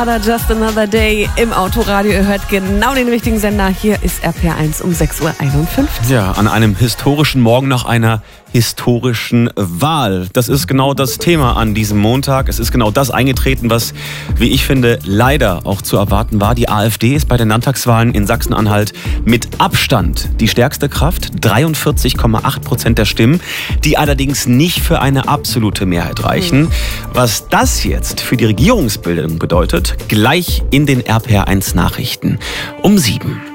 Just Another Day im Autoradio. Ihr hört genau den richtigen Sender. Hier ist RPR1 um 6.51 Uhr. Ja, an einem historischen Morgen nach einer historischen Wahl. Das ist genau das Thema an diesem Montag. Es ist genau das eingetreten, was, wie ich finde, leider auch zu erwarten war. Die AfD ist bei den Landtagswahlen in Sachsen-Anhalt mit Abstand die stärkste Kraft. 43,8% der Stimmen, die allerdings nicht für eine absolute Mehrheit reichen. Was das jetzt für die Regierungsbildung bedeutet, gleich in den RPR1 Nachrichten um 7.